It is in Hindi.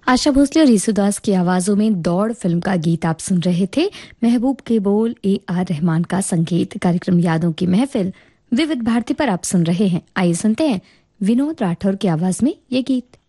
आशा भोसले और यीशुदास की आवाजों में दौड़ फिल्म का गीत आप सुन रहे थे। महबूब के बोल, AR रहमान का संगीत। कार्यक्रम यादों की महफिल विविध भारती पर आप सुन रहे हैं। आइए सुनते हैं विनोद राठौर की आवाज में ये गीत।